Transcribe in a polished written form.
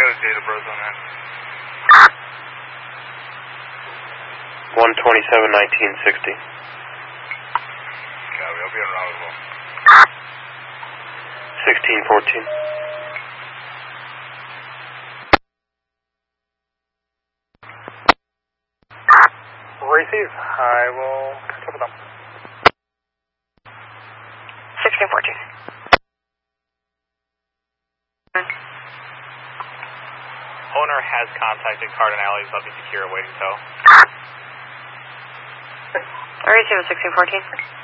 got a date of birth on that. 1/27/1960. Copy, I'll be on route as well. 1614. Receive. I will catch up with them. 1614. Owner has contacted Cardinale, so I'll be secure awaiting tow. I receive a 1614.